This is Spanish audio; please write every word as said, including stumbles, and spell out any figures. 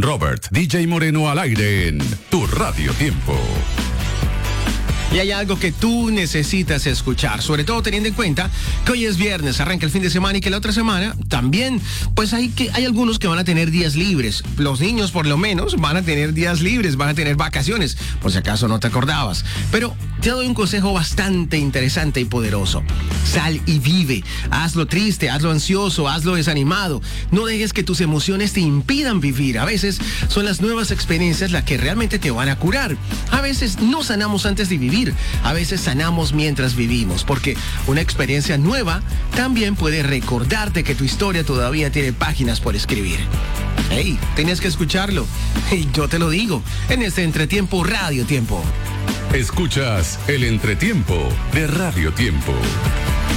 Robert, D J Moreno al aire en Tu Radio Tiempo. Y hay algo que tú necesitas escuchar, sobre todo teniendo en cuenta que hoy es viernes, arranca el fin de semana y que la otra semana también, pues hay que hay algunos que van a tener días libres. Los niños por lo menos van a tener días libres, van a tener vacaciones, por si acaso no te acordabas. Pero te doy un consejo bastante interesante y poderoso. Sal y vive, hazlo triste, hazlo ansioso, hazlo desanimado. No dejes que tus emociones te impidan vivir. A veces son las nuevas experiencias las que realmente te van a curar. A veces no sanamos antes de vivir. A veces sanamos mientras vivimos, porque una experiencia nueva también puede recordarte que tu historia todavía tiene páginas por escribir. Hey, tenías que escucharlo. Y yo te lo digo, en este Entretiempo Radio Tiempo. Escuchas el Entretiempo de Radio Tiempo.